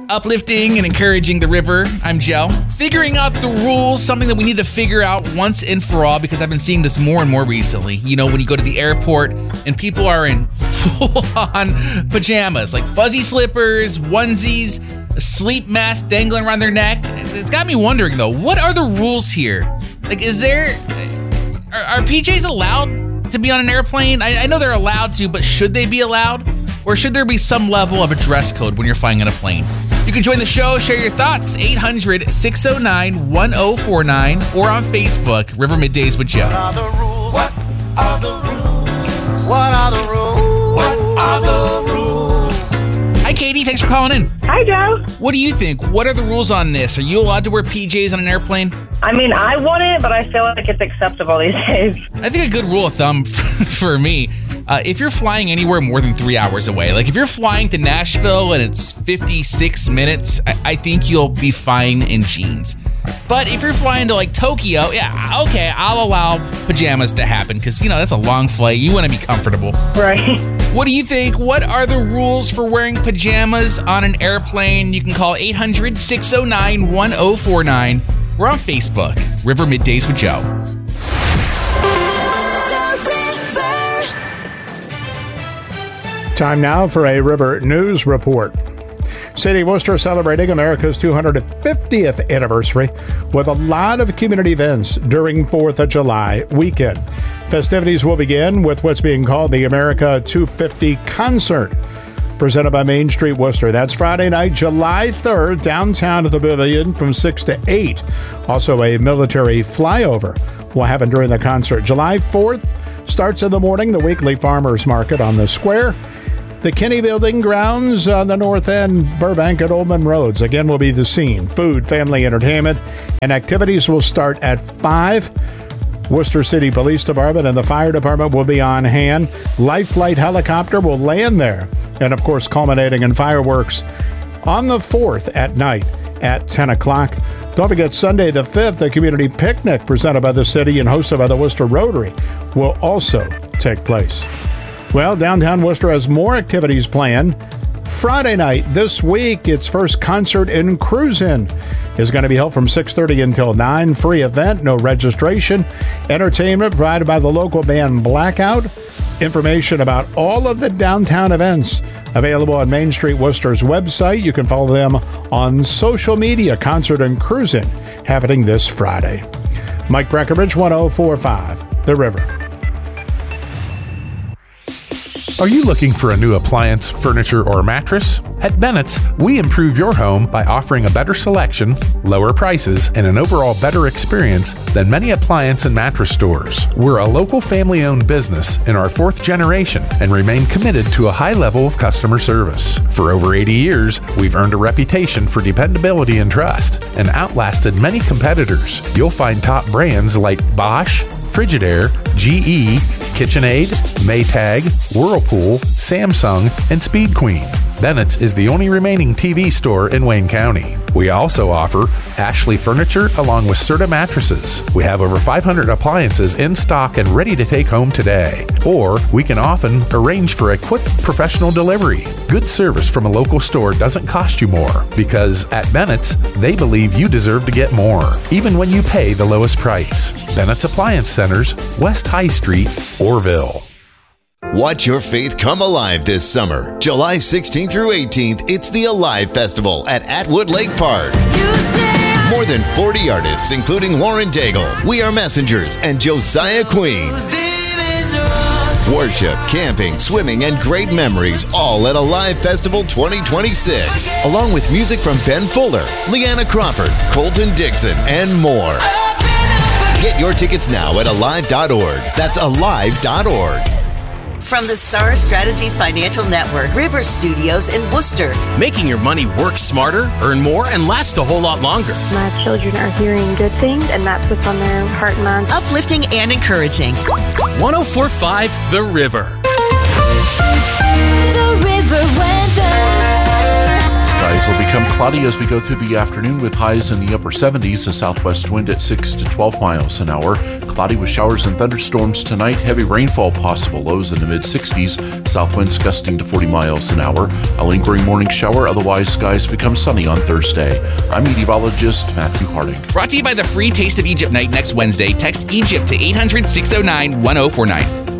Uplifting and encouraging the river. I'm Joe. Figuring out the rules, something that we need to figure out once and for all, because I've been seeing this more and more recently. You know, when you go to the airport and people are in full-on pajamas, like fuzzy slippers, onesies, a sleep mask dangling around their neck. It's got me wondering, though, what are the rules here? Like, are PJs allowed to be on an airplane? I know they're allowed to, but should they be allowed? Or should there be some level of a dress code when you're flying on a plane? You can join the show, share your thoughts, 800-609-1049, or on Facebook, River Middays with Joe. What are the rules? What are the rules? What are the rules? What are the rules? Hi, Katie. Thanks for calling in. Hi, Joe. What do you think? What are the rules on this? Are you allowed to wear PJs on an airplane? I mean, I wouldn't, but I feel like it's acceptable these days. I think a good rule of thumb for me, if you're flying anywhere more than 3 hours away, like if you're flying to Nashville and it's 56 minutes, I think you'll be fine in jeans. But if you're flying to like Tokyo, yeah, okay, I'll allow pajamas to happen because, you know, that's a long flight. You want to be comfortable. Right. What do you think? What are the rules for wearing pajamas on an airplane? You can call 800-609-1049. We're on Facebook, River Middays with Joe. Time now for a River News Report. City of Worcester celebrating America's 250th anniversary with a lot of community events during 4th of July weekend. Festivities will begin with what's being called the America 250 Concert, presented by Main Street Worcester. That's Friday night, July 3rd, downtown at the Pavilion from 6 to 8. Also, a military flyover will happen during the concert. July 4th starts in the morning, the weekly farmers market on the square. The Kinney Building grounds on the north end, Burbank and Oldman Roads, again, will be the scene. Food, family entertainment, and activities will start at 5. Worcester City Police Department and the Fire Department will be on hand. Life Flight helicopter will land there. And, of course, culminating in fireworks on the 4th at night at 10 o'clock. Don't forget, Sunday the 5th, the community picnic presented by the city and hosted by the Worcester Rotary will also take place. Well, downtown Worcester has more activities planned. Friday night this week, its first concert in Cruisin' is going to be held from 6:30 until 9. Free event, no registration. Entertainment provided by the local band Blackout. Information about all of the downtown events available on Main Street Worcester's website. You can follow them on social media. Concert in Cruisin' happening this Friday. Mike Breckenridge, 104.5 The River. Are you looking for a new appliance, furniture, or mattress? At Bennett's, we improve your home by offering a better selection, lower prices, and an overall better experience than many appliance and mattress stores. We're a local family-owned business in our 4th generation and remain committed to a high level of customer service. For over 80 years, we've earned a reputation for dependability and trust and outlasted many competitors. You'll find top brands like Bosch, Frigidaire, GE, KitchenAid, Maytag, Whirlpool, Samsung, and Speed Queen. Bennett's is the only remaining TV store in Wayne County. We also offer Ashley Furniture along with Serta Mattresses. We have over 500 appliances in stock and ready to take home today. Or we can often arrange for a quick professional delivery. Good service from a local store doesn't cost you more because at Bennett's, they believe you deserve to get more, even when you pay the lowest price. Bennett's Appliance Centers, West High Street, Orville. Watch your faith come alive this summer. July 16th through 18th, it's the Alive Festival at Atwood Lake Park. More than 40 artists, including Lauren Daigle, We Are Messengers, and Josiah Queen. Worship, camping, swimming, and great memories, all at Alive Festival 2026. Along with music from Ben Fuller, Leanna Crawford, Colton Dixon, and more. Get your tickets now at alive.org. That's alive.org. From the Star Strategies Financial Network, River Studios in Worcester. Making your money work smarter, earn more, and last a whole lot longer. My children are hearing good things, and that's what's on their heart and mind. Uplifting and encouraging. 104.5 The River. The River Weather. Skies will become Cloudy as we go through the afternoon with highs in the upper 70s, a southwest wind at 6 to 12 miles an hour. Cloudy with showers and thunderstorms tonight, heavy rainfall possible, lows in the mid-60s, south winds gusting to 40 miles an hour. A lingering morning shower, otherwise skies become sunny on Thursday. I'm meteorologist Matthew Harding. Brought to you by the free Taste of Egypt night next Wednesday. Text Egypt to 800-609-1049.